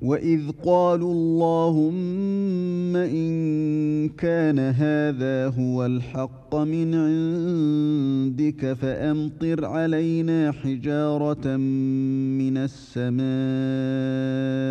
وإذ قالوا اللهم إن كان هذا هو الحق من عندك فأمطر علينا حجارة من السماء